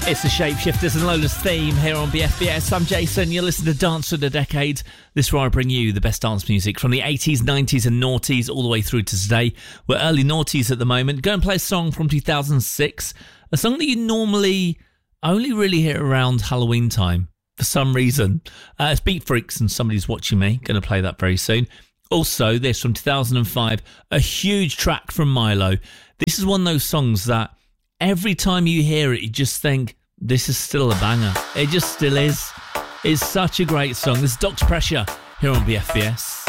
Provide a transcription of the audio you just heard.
It's the Shapeshifters and Lola's theme here on BFBS. I'm Jason. You're listening to Dance for the Decade. This is where I bring you the best dance music from the 80s, 90s and noughties all the way through to today. We're early noughties at the moment. Go and play a song from 2006. A song that you normally only really hear around Halloween time for some reason. It's Beat Freaks and Somebody's Watching Me. Going to play that very soon. Also, this from 2005, a huge track from Milo. This is one of those songs that every time you hear it, you just think, this is still a banger. It just still is. It's such a great song. This is Dr. Pressure here on BFBS.